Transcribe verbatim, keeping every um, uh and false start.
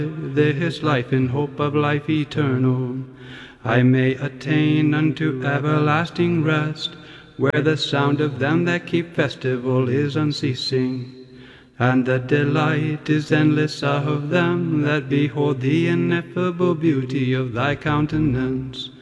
this life in hope of life eternal, I may attain unto everlasting rest, where the sound of them that keep festival is unceasing, and the delight is endless of them that behold the ineffable beauty of thy countenance.